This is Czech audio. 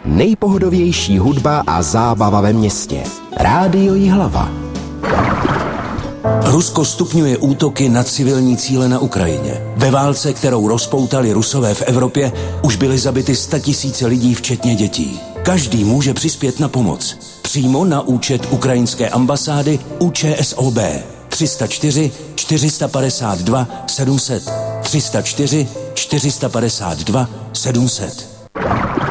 Nejpohodovější hudba a zábava ve městě. Rádio Jihlava. Rusko stupňuje útoky na civilní cíle na Ukrajině. Ve válce, kterou rozpoutali Rusové v Evropě, už byly zabity 100 000 lidí, včetně dětí. Každý může přispět na pomoc. Přímo na účet ukrajinské ambasády ČSOB 304 452 700 304 452 700.